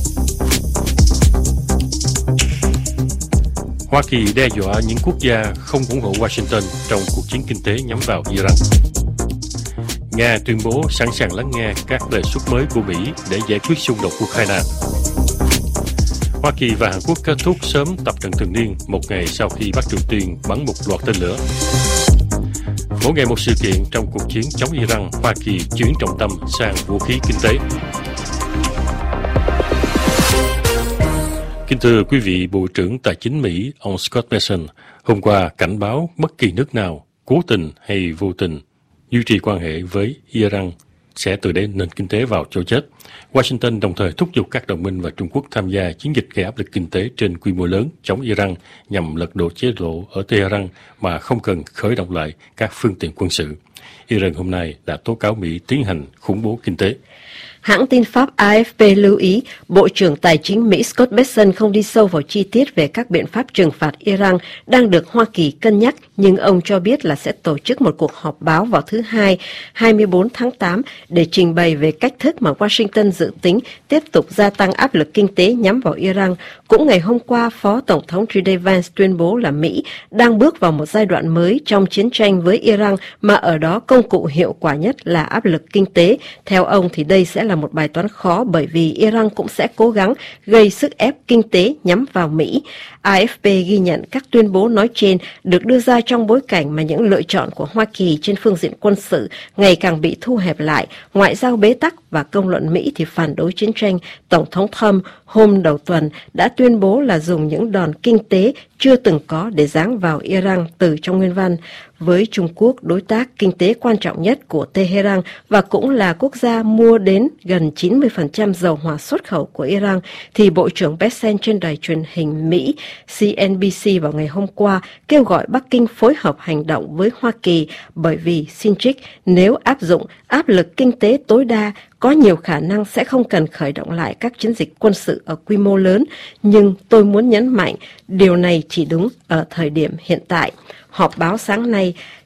Hoa Kỳ đe dọa những quốc gia không ủng hộ Washington trong cuộc chiến kinh tế nhắm vào Iran. Nga tuyên bố sẵn sàng lắng nghe các đề xuất mới của Mỹ để giải quyết xung đột Ukraine. Hoa Kỳ và Hàn Quốc kết thúc sớm tập trận thường niên một ngày sau khi Bắc Triều Tiên bắn một loạt tên lửa. Mỗi ngày một sự kiện trong cuộc chiến chống Iran, Hoa Kỳ chuyển trọng tâm sang vũ khí kinh tế. Kính thưa quý vị, Bộ trưởng Tài chính Mỹ, ông Scott Bessent, hôm qua cảnh báo bất kỳ nước nào cố tình hay vô tình duy trì quan hệ với Iran sẽ tự đẩy nền kinh tế vào chỗ chết. Washington đồng thời thúc giục các đồng minh và Trung Quốc tham gia chiến dịch gây áp lực kinh tế trên quy mô lớn chống Iran nhằm lật đổ chế độ ở Tehran mà không cần khởi động lại các phương tiện quân sự. Iran hôm nay đã tố cáo Mỹ tiến hành khủng bố kinh tế. Hãng tin Pháp AFP lưu ý, Bộ trưởng Tài chính Mỹ Scott Bessent không đi sâu vào chi tiết về các biện pháp trừng phạt Iran đang được Hoa Kỳ cân nhắc, nhưng ông cho biết là sẽ tổ chức một cuộc họp báo vào thứ Hai, 24 tháng 8 để trình bày về cách thức mà Washington dự tính tiếp tục gia tăng áp lực kinh tế nhắm vào Iran. Cũng ngày hôm qua, Phó Tổng thống JD Vance tuyên bố là Mỹ đang bước vào một giai đoạn mới trong chiến tranh với Iran mà ở đó công cụ hiệu quả nhất là áp lực kinh tế. Theo ông thì đây sẽ là một bài toán khó bởi vì Iran cũng sẽ cố gắng gây sức ép kinh tế nhắm vào Mỹ. AFP ghi nhận các tuyên bố nói trên được đưa ra trong bối cảnh mà những lựa chọn của Hoa Kỳ trên phương diện quân sự ngày càng bị thu hẹp lại, ngoại giao bế tắc và công luận Mỹ thì phản đối chiến tranh. Tổng thống Trump hôm đầu tuần đã tuyên bố là dùng những đòn kinh tế chưa từng có để giáng vào Iran từ trong nguyên văn. Với Trung Quốc, đối tác kinh tế quan trọng nhất của Tehran và cũng là quốc gia mua đến gần 90% dầu hỏa xuất khẩu của Iran, thì Bộ trưởng Bessent trên đài truyền hình Mỹ CNBC vào ngày hôm qua kêu gọi Bắc Kinh phối hợp hành động với Hoa Kỳ bởi vì, xin trích, nếu áp dụng áp lực kinh tế tối đa, có nhiều khả năng sẽ không cần khởi động lại các chiến dịch quân sự ở quy mô lớn, nhưng tôi muốn nhấn mạnh điều này chỉ đúng ở thời điểm hiện tại. Họp báo sáng nay,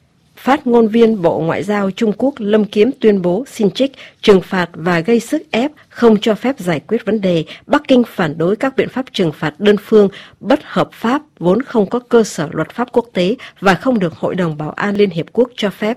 Phát ngôn viên Bộ Ngoại giao Trung Quốc Lâm Kiếm tuyên bố xin trích, trừng phạt và gây sức ép không cho phép giải quyết vấn đề. Bắc Kinh phản đối các biện pháp trừng phạt đơn phương, bất hợp pháp, vốn không có cơ sở luật pháp quốc tế và không được Hội đồng Bảo an Liên Hiệp Quốc cho phép.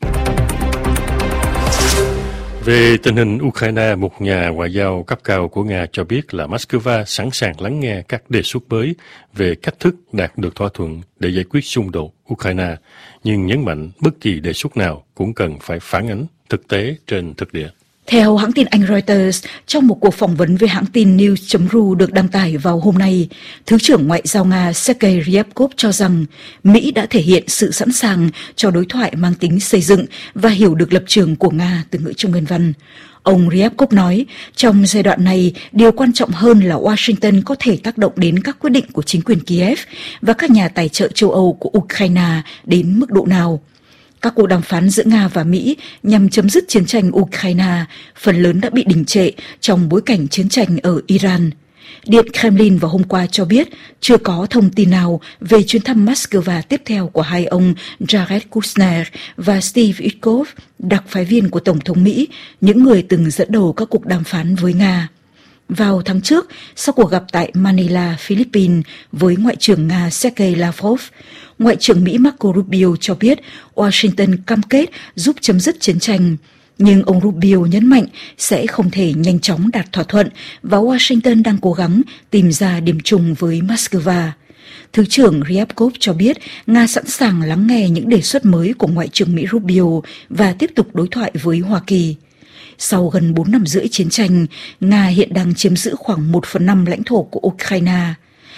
Về tình hình Ukraine, một nhà ngoại giao cấp cao của Nga cho biết là Moscow sẵn sàng lắng nghe các đề xuất mới về cách thức đạt được thỏa thuận để giải quyết xung đột Ukraine, nhưng nhấn mạnh bất kỳ đề xuất nào cũng cần phải phản ánh thực tế trên thực địa. Theo hãng tin Anh Reuters, trong một cuộc phỏng vấn với hãng tin News.ru được đăng tải vào hôm nay, Thứ trưởng Ngoại giao Nga Sergei Ryabkov cho rằng Mỹ đã thể hiện sự sẵn sàng cho đối thoại mang tính xây dựng và hiểu được lập trường của Nga từ ngữ trong nguyên văn. Ông Ryabkov nói, trong giai đoạn này, điều quan trọng hơn là Washington có thể tác động đến các quyết định của chính quyền Kiev và các nhà tài trợ châu Âu của Ukraine đến mức độ nào. Các cuộc đàm phán giữa Nga và Mỹ nhằm chấm dứt chiến tranh Ukraine phần lớn đã bị đình trệ trong bối cảnh chiến tranh ở Iran. Điện Kremlin vào hôm qua cho biết chưa có thông tin nào về chuyến thăm Moscow tiếp theo của hai ông Jared Kushner và Steve Witkoff, đặc phái viên của Tổng thống Mỹ, những người từng dẫn đầu các cuộc đàm phán với Nga. Vào tháng trước, sau cuộc gặp tại Manila, Philippines với Ngoại trưởng Nga Sergei Lavrov, Ngoại trưởng Mỹ Marco Rubio cho biết Washington cam kết giúp chấm dứt chiến tranh. Nhưng ông Rubio nhấn mạnh sẽ không thể nhanh chóng đạt thỏa thuận và Washington đang cố gắng tìm ra điểm chung với Moscow. Thứ trưởng Ryabkov cho biết Nga sẵn sàng lắng nghe những đề xuất mới của Ngoại trưởng Mỹ Rubio và tiếp tục đối thoại với Hoa Kỳ. Sau gần 4 năm rưỡi chiến tranh, Nga hiện đang chiếm giữ khoảng 1/5 lãnh thổ của Ukraine.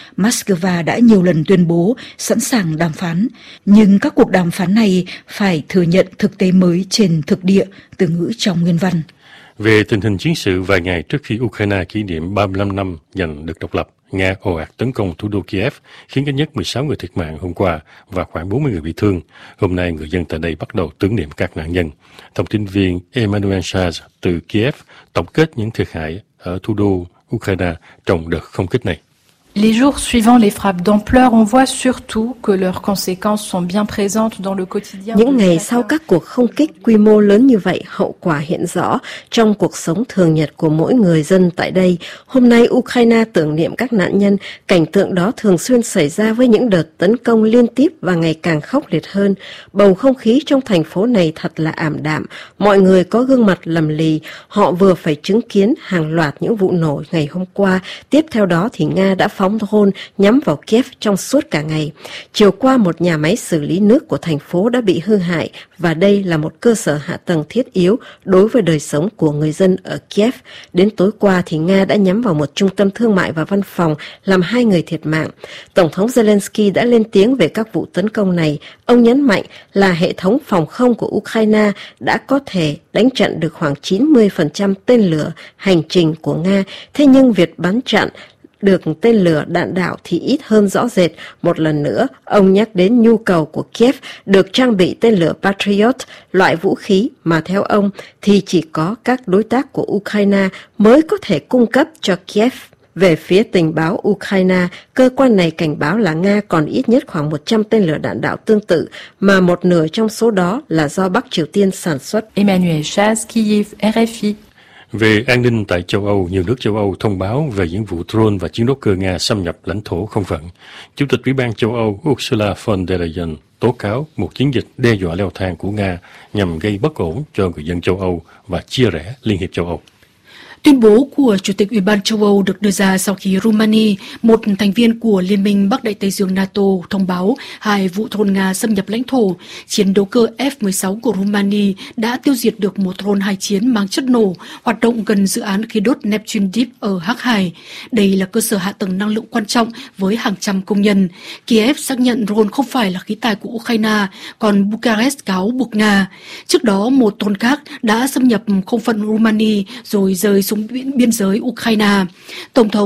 Moscow đã nhiều lần tuyên bố sẵn sàng đàm phán, nhưng các cuộc đàm phán này phải thừa nhận thực tế mới trên thực địa, từ ngữ trong nguyên văn. Về tình hình chiến sự vài ngày trước khi Ukraine kỷ niệm 35 năm giành được độc lập, Nga ồ ạt tấn công thủ đô Kiev, khiến ít nhất 16 người thiệt mạng hôm qua và khoảng 40 người bị thương. Hôm nay, người dân tại đây bắt đầu tưởng niệm các nạn nhân. Thông tin viên Emmanuel Chaz từ Kiev tổng kết những thiệt hại ở thủ đô Ukraine trong đợt không kích này. Les jours suivant les frappes d'ampleur, on voit surtout que leurs conséquences sont bien présentes dans le quotidien. Những ngày sau các cuộc không kích quy mô lớn như vậy, hậu quả hiện rõ trong cuộc sống thường nhật của mỗi người dân tại đây. Hôm nay, Ukraine tưởng niệm các nạn nhân. Cảnh tượng đó thường xuyên xảy ra với những đợt tấn công liên tiếp và ngày càng khốc liệt hơn. Bầu không khí trong thành phố này thật là ảm đạm. Mọi người có gương mặt lầm lì. Họ vừa phải chứng kiến hàng loạt những vụ nổ ngày hôm qua. Tiếp theo đó thì Nga đã phóng drone nhắm vào Kiev trong suốt cả ngày. Chiều qua, một nhà máy xử lý nước của thành phố đã bị hư hại và đây là một cơ sở hạ tầng thiết yếu đối với đời sống của người dân ở Kiev. Đến tối qua thì Nga đã nhắm vào một trung tâm thương mại và văn phòng, làm 2 người thiệt mạng. Tổng thống Zelensky đã lên tiếng về các vụ tấn công này. Ông nhấn mạnh là hệ thống phòng không của Ukraine đã có thể đánh chặn được khoảng 90% tên lửa hành trình của Nga. Thế nhưng việc bắn chặn được tên lửa đạn đạo thì ít hơn rõ rệt. Một lần nữa, ông nhắc đến nhu cầu của Kiev được trang bị tên lửa Patriot, loại vũ khí mà theo ông thì chỉ có các đối tác của Ukraine mới có thể cung cấp cho Kiev. Về phía tình báo Ukraine, cơ quan này cảnh báo là Nga còn ít nhất khoảng 100 tên lửa đạn đạo tương tự, mà một nửa trong số đó là do Bắc Triều Tiên sản xuất. Emmanuel Chaz, Kyiv, RFI. Về an ninh tại châu Âu, nhiều nước châu Âu thông báo về những vụ drone và chiến đấu cơ Nga xâm nhập lãnh thổ không phận. Chủ tịch Ủy ban châu Âu Ursula von der Leyen tố cáo một chiến dịch đe dọa leo thang của Nga nhằm gây bất ổn cho người dân châu Âu và chia rẽ Liên hiệp châu Âu. Tuyên bố của Chủ tịch Ủy ban châu Âu được đưa ra sau khi Romania, một thành viên của Liên minh Bắc Đại Tây Dương NATO, thông báo 2 vụ drone Nga xâm nhập lãnh thổ. Chiến đấu cơ F-16 của Romania đã tiêu diệt được một drone hai chiến mang chất nổ hoạt động gần dự án khí đốt Neptune Deep ở Hắc Hải. Đây là cơ sở hạ tầng năng lượng quan trọng với hàng trăm công nhân. Kiev xác nhận drone không phải là khí tài của Ukraine, còn Bucharest cáo buộc Nga. Trước đó, một drone khác đã xâm nhập không phận Romania rồi rơi xuống biên giới Ukraine. Tổng thống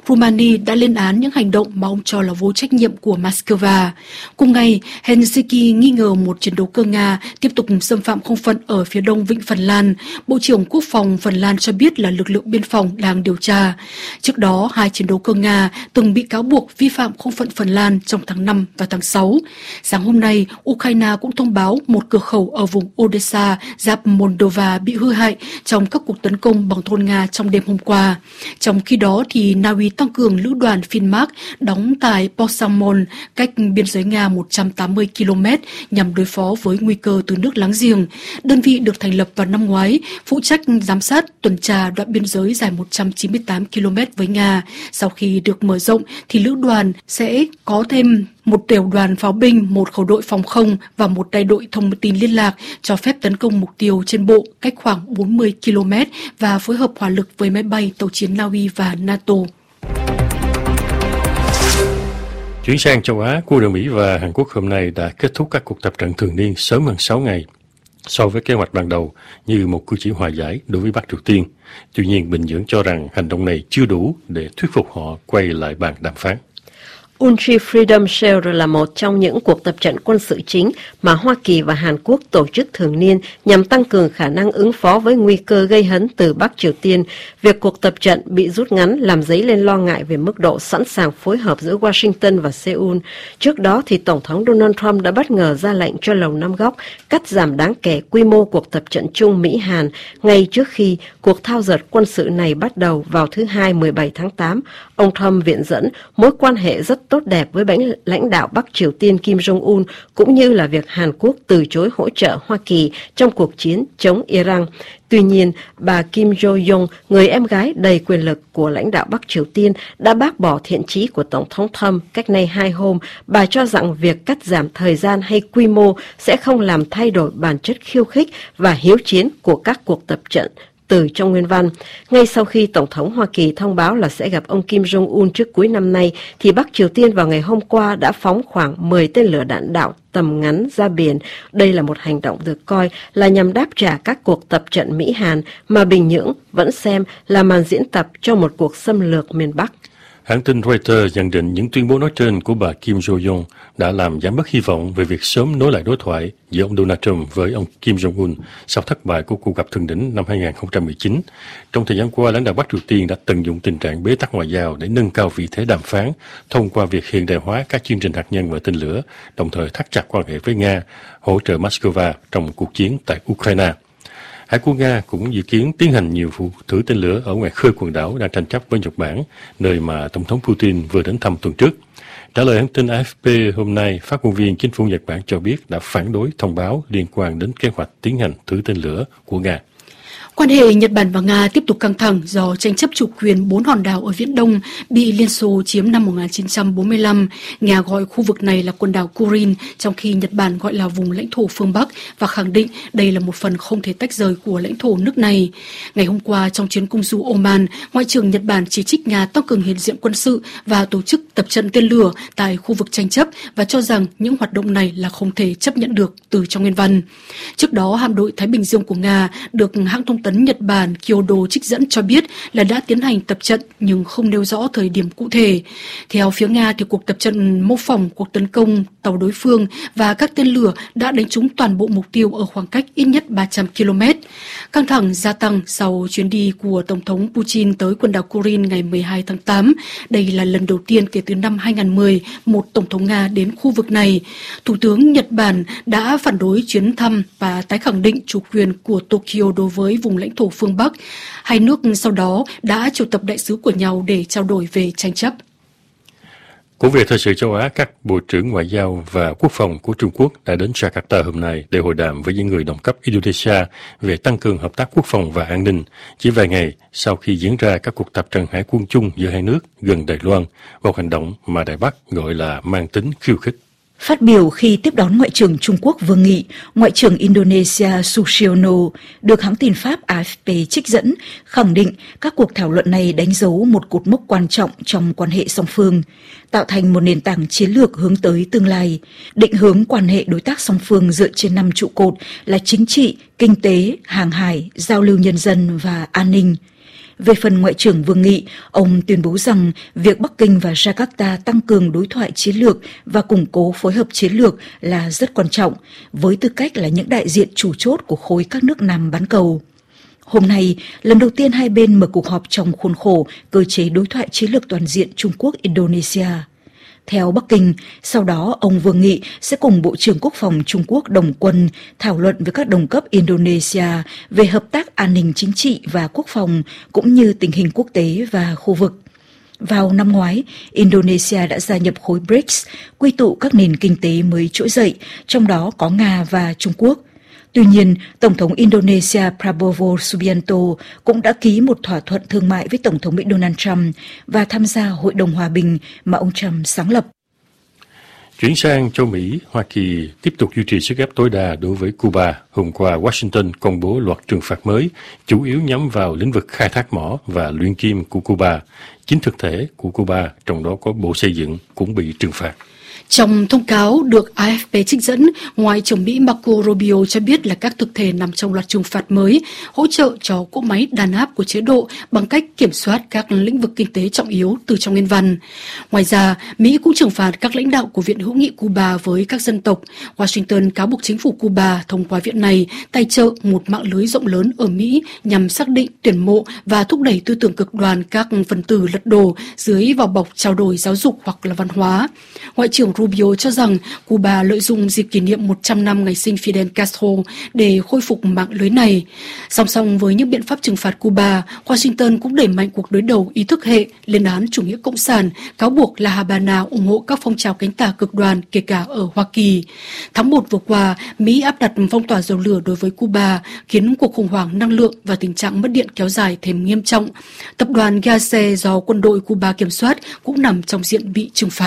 Rumani đã lên án những hành động mà ông cho là vô trách nhiệm của Moscow. Cùng ngày, Helsinki nghi ngờ một chiến đấu cơ Nga tiếp tục xâm phạm không phận ở phía đông vịnh Phần Lan. Bộ trưởng Quốc phòng Phần Lan cho biết là lực lượng biên phòng đang điều tra. Trước đó, 2 chiến đấu cơ Nga từng bị cáo buộc vi phạm không phận Phần Lan trong tháng 5 và tháng 6. Sáng hôm nay, Ukraine cũng thông báo một cửa khẩu ở vùng Odessa, giáp Moldova bị hư hại trong các cuộc tấn công bằng drone Nga trong đêm hôm qua. Trong khi đó, thì Na Uy tăng cường lữ đoàn Finnmark đóng tại Posamon, cách biên giới Nga 180 km nhằm đối phó với nguy cơ từ nước láng giềng. Đơn vị được thành lập vào năm ngoái, phụ trách giám sát tuần tra đoạn biên giới dài 198 km với Nga. Sau khi được mở rộng, thì lữ đoàn sẽ có thêm một tiểu đoàn pháo binh, một khẩu đội phòng không và một đại đội thông tin liên lạc, cho phép tấn công mục tiêu trên bộ cách khoảng 40 km và phối hợp hỏa lực với máy bay, tàu chiến Na Uy và NATO. Chuyển sang châu Á, quân đội Mỹ và Hàn Quốc hôm nay đã kết thúc các cuộc tập trận thường niên sớm hơn 6 ngày so với kế hoạch ban đầu như một cử chỉ hòa giải đối với Bắc Triều Tiên. Tuy nhiên, Bình Nhưỡng cho rằng hành động này chưa đủ để thuyết phục họ quay lại bàn đàm phán. Ulchi Freedom Shield là một trong những cuộc tập trận quân sự chính mà Hoa Kỳ và Hàn Quốc tổ chức thường niên nhằm tăng cường khả năng ứng phó với nguy cơ gây hấn từ Bắc Triều Tiên. Việc cuộc tập trận bị rút ngắn làm dấy lên lo ngại về mức độ sẵn sàng phối hợp giữa Washington và Seoul. Trước đó, thì Tổng thống Donald Trump đã bất ngờ ra lệnh cho Lầu Năm Góc cắt giảm đáng kể quy mô cuộc tập trận chung Mỹ-Hàn ngay trước khi cuộc thao dượt quân sự này bắt đầu vào thứ Hai 17 tháng 8. Ông Trump viện dẫn mối quan hệ rất tốt đẹp với lãnh đạo Bắc Triều Tiên Kim Jong-un, cũng như là việc Hàn Quốc từ chối hỗ trợ Hoa Kỳ trong cuộc chiến chống Iran. Tuy nhiên, bà Kim Jo-young, người em gái đầy quyền lực của lãnh đạo Bắc Triều Tiên, đã bác bỏ thiện chí của Tổng thống Trump cách nay 2 hôm. Bà cho rằng việc cắt giảm thời gian hay quy mô sẽ không làm thay đổi bản chất khiêu khích và hiếu chiến của các cuộc tập trận từ trong nguyên văn. Ngay sau khi Tổng thống Hoa Kỳ thông báo là sẽ gặp ông Kim Jong-un trước cuối năm nay, thì Bắc Triều Tiên vào ngày hôm qua đã phóng khoảng 10 tên lửa đạn đạo tầm ngắn ra biển. Đây là một hành động được coi là nhằm đáp trả các cuộc tập trận Mỹ-Hàn mà Bình Nhưỡng vẫn xem là màn diễn tập cho một cuộc xâm lược miền Bắc. Hãng tin Reuters nhận định những tuyên bố nói trên của bà Kim Jo-young đã làm giảm bớt hy vọng về việc sớm nối lại đối thoại giữa ông Donald Trump với ông Kim Jong-un sau thất bại của cuộc gặp thượng đỉnh năm 2019. Trong thời gian qua, lãnh đạo Bắc Triều Tiên đã tận dụng tình trạng bế tắc ngoại giao để nâng cao vị thế đàm phán thông qua việc hiện đại hóa các chương trình hạt nhân và tên lửa, đồng thời thắt chặt quan hệ với Nga, hỗ trợ Moscow trong cuộc chiến tại Ukraine. Hải quân Nga cũng dự kiến tiến hành nhiều vụ thử tên lửa ở ngoài khơi quần đảo đang tranh chấp với Nhật Bản, nơi mà Tổng thống Putin vừa đến thăm tuần trước. Trả lời hãng tin AFP hôm nay, phát ngôn viên chính phủ Nhật Bản cho biết đã phản đối thông báo liên quan đến kế hoạch tiến hành thử tên lửa của Nga. Quan hệ Nhật Bản và Nga tiếp tục căng thẳng do tranh chấp chủ quyền 4 hòn đảo ở Viễn Đông bị Liên Xô chiếm năm 1945. Nga gọi khu vực này là quần đảo Kurin, trong khi Nhật Bản gọi là vùng lãnh thổ phương Bắc và khẳng định đây là một phần không thể tách rời của lãnh thổ nước này. Ngày hôm qua, trong chuyến công du Oman, Ngoại trưởng Nhật Bản chỉ trích Nga tăng cường hiện diện quân sự và tổ chức tập trận tên lửa tại khu vực tranh chấp và cho rằng những hoạt động này là không thể chấp nhận được từ trong nguyên văn. Trước đó, hạm đội Thái Bình Dương của Nga được hãng thông tấn Nhật Bản Kyodo trích dẫn cho biết là đã tiến hành tập trận nhưng không nêu rõ thời điểm cụ thể. Theo phía Nga, thì cuộc tập trận mô phỏng cuộc tấn công tàu đối phương và các tên lửa đã đánh trúng toàn bộ mục tiêu ở khoảng cách ít nhất 300 km. Căng thẳng gia tăng sau chuyến đi của Tổng thống Putin tới quần đảo Kurin ngày 12 tháng 8. Đây là lần đầu tiên kể từ năm 2010 một Tổng thống Nga đến khu vực này. Thủ tướng Nhật Bản đã phản đối chuyến thăm và tái khẳng định chủ quyền của Tokyo đối với vùng lãnh thổ phương Bắc. Hai nước sau đó đã triệu tập đại sứ của nhau để trao đổi về tranh chấp. Cũng về thời sự châu Á, các bộ trưởng ngoại giao và quốc phòng của Trung Quốc đã đến Jakarta hôm nay để hội đàm với những người đồng cấp Indonesia về tăng cường hợp tác quốc phòng và an ninh, chỉ vài ngày sau khi diễn ra các cuộc tập trận hải quân chung giữa hai nước gần Đài Loan, một hành động mà Đài Bắc gọi là mang tính khiêu khích. Phát biểu khi tiếp đón Ngoại trưởng Trung Quốc Vương Nghị, Ngoại trưởng Indonesia Susiono được hãng tin Pháp AFP trích dẫn khẳng định các cuộc thảo luận này đánh dấu một cột mốc quan trọng trong quan hệ song phương, tạo thành một nền tảng chiến lược hướng tới tương lai, định hướng quan hệ đối tác song phương dựa trên 5 trụ cột là chính trị, kinh tế, hàng hải, giao lưu nhân dân và an ninh. Về phần Ngoại trưởng Vương Nghị, ông tuyên bố rằng việc Bắc Kinh và Jakarta tăng cường đối thoại chiến lược và củng cố phối hợp chiến lược là rất quan trọng, với tư cách là những đại diện chủ chốt của khối các nước Nam bán cầu. Hôm nay, lần đầu tiên hai bên mở cuộc họp trong khuôn khổ cơ chế đối thoại chiến lược toàn diện Trung Quốc-Indonesia. Theo Bắc Kinh, sau đó ông Vương Nghị sẽ cùng Bộ trưởng Quốc phòng Trung Quốc Đồng Quân thảo luận với các đồng cấp Indonesia về hợp tác an ninh chính trị và quốc phòng cũng như tình hình quốc tế và khu vực. Vào năm ngoái, Indonesia đã gia nhập khối BRICS, quy tụ các nền kinh tế mới trỗi dậy, trong đó có Nga và Trung Quốc. Tuy nhiên, Tổng thống Indonesia Prabowo Subianto cũng đã ký một thỏa thuận thương mại với Tổng thống Mỹ Donald Trump và tham gia Hội đồng Hòa bình mà ông Trump sáng lập. Chuyển sang châu Mỹ, Hoa Kỳ tiếp tục duy trì sức ép tối đa đối với Cuba. Hôm qua, Washington công bố loạt trừng phạt mới, chủ yếu nhắm vào lĩnh vực khai thác mỏ và luyện kim của Cuba. Chính thực thể của Cuba, trong đó có Bộ Xây dựng, cũng bị trừng phạt. Trong thông cáo được AFP trích dẫn, Ngoại trưởng Mỹ Marco Rubio cho biết là các thực thể nằm trong loạt trừng phạt mới hỗ trợ cho cỗ máy đàn áp của chế độ bằng cách kiểm soát các lĩnh vực kinh tế trọng yếu từ trong nguyên văn. Ngoài ra, Mỹ cũng trừng phạt các lãnh đạo của Viện Hữu nghị Cuba với các dân tộc. Washington cáo buộc chính phủ Cuba thông qua viện này tài trợ một mạng lưới rộng lớn ở Mỹ nhằm xác định, tuyển mộ và thúc đẩy tư tưởng cực đoan các phần tử lật đổ dưới vỏ bọc trao đổi giáo dục hoặc là văn hóa. Ngoại trưởng Rubio cho rằng Cuba lợi dụng dịp kỷ niệm 100 năm ngày sinh Fidel Castro để khôi phục mạng lưới này. Song song với những biện pháp trừng phạt Cuba, Washington cũng đẩy mạnh cuộc đối đầu ý thức hệ, lên án chủ nghĩa cộng sản, cáo buộc La Habana ủng hộ các phong trào cánh tả cực đoan kể cả ở Hoa Kỳ. Tháng 1 vừa qua, Mỹ áp đặt phong tỏa dầu lửa đối với Cuba, khiến cuộc khủng hoảng năng lượng và tình trạng mất điện kéo dài thêm nghiêm trọng. Tập đoàn Gase do quân đội Cuba kiểm soát cũng nằm trong diện bị trừng phạt.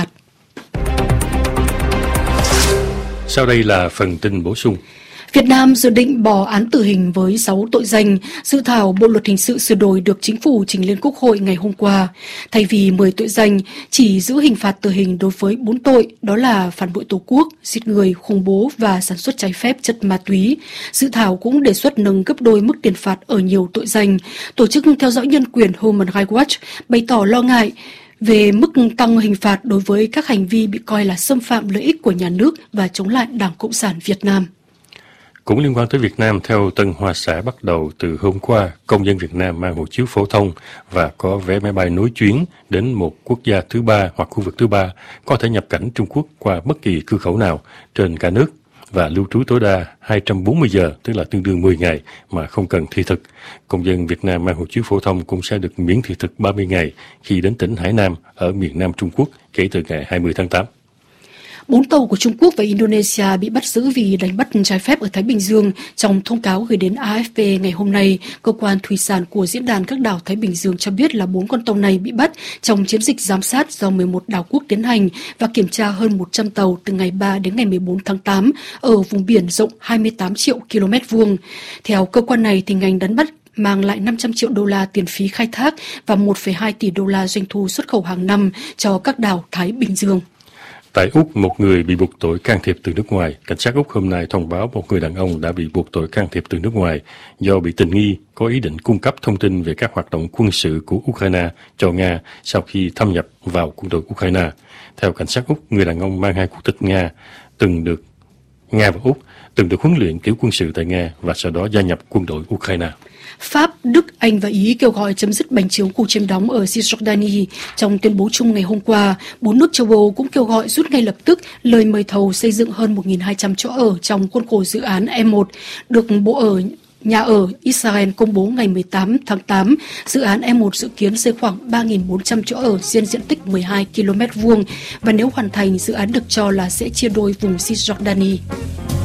Sau đây là phần tin bổ sung. Việt Nam dự định bỏ án tử hình với 6 tội danh. Dự thảo Bộ luật hình sự sửa đổi được Chính phủ trình lên Quốc hội ngày hôm qua. Thay vì 10 tội danh, chỉ giữ hình phạt tử hình đối với 4 tội, đó là phản bội Tổ quốc, giết người, khủng bố và sản xuất trái phép chất ma túy. Dự thảo cũng đề xuất nâng gấp đôi mức tiền phạt ở nhiều tội danh. Tổ chức theo dõi nhân quyền Human Rights Watch bày tỏ lo ngại về mức tăng hình phạt đối với các hành vi bị coi là xâm phạm lợi ích của nhà nước và chống lại Đảng Cộng sản Việt Nam. Cũng liên quan tới Việt Nam, theo Tân Hoa Xã, bắt đầu từ hôm qua, công dân Việt Nam mang hộ chiếu phổ thông và có vé máy bay nối chuyến đến một quốc gia thứ ba hoặc khu vực thứ ba có thể nhập cảnh Trung Quốc qua bất kỳ cửa khẩu nào trên cả nước và lưu trú tối đa 240 giờ, tức là tương đương 10 ngày mà không cần thị thực. Công dân Việt Nam mang hộ chiếu phổ thông cũng sẽ được miễn thị thực 30 ngày khi đến tỉnh Hải Nam ở miền Nam Trung Quốc kể từ ngày 20 tháng 8. 4 tàu của Trung Quốc và Indonesia bị bắt giữ vì đánh bắt trái phép ở Thái Bình Dương. Trong thông cáo gửi đến AFP ngày hôm nay, cơ quan thủy sản của Diễn đàn các đảo Thái Bình Dương cho biết là 4 con tàu này bị bắt trong chiến dịch giám sát do 11 đảo quốc tiến hành và kiểm tra hơn 100 tàu từ ngày 3 đến ngày 14 tháng 8 ở vùng biển rộng 28 triệu km vuông. Theo cơ quan này, thì ngành đánh bắt mang lại 500 triệu đô la tiền phí khai thác và 1,2 tỷ đô la doanh thu xuất khẩu hàng năm cho các đảo Thái Bình Dương. Tại Úc, một người bị buộc tội can thiệp từ nước ngoài. Cảnh sát Úc hôm nay thông báo một người đàn ông đã bị buộc tội can thiệp từ nước ngoài do bị tình nghi có ý định cung cấp thông tin về các hoạt động quân sự của Ukraine cho Nga sau khi thâm nhập vào quân đội Ukraine. Theo cảnh sát Úc, người đàn ông mang 2 quốc tịch Nga và Úc từng được huấn luyện kiểu quân sự tại Nga và sau đó gia nhập quân đội Ukraine. Pháp, Đức, Anh và Ý kêu gọi chấm dứt bành trướng khu chiếm đóng ở Cisjordania. Trong tuyên bố chung ngày hôm qua, 4 nước châu Âu cũng kêu gọi rút ngay lập tức lời mời thầu xây dựng hơn 1.200 chỗ ở trong khuôn khổ dự án E1 được Nhà ở Israel công bố ngày 18 tháng 8. Dự án E1 dự kiến xây khoảng 3.400 chỗ ở trên diện tích 12 km vuông và nếu hoàn thành, dự án được cho là sẽ chia đôi vùng Cisjordania.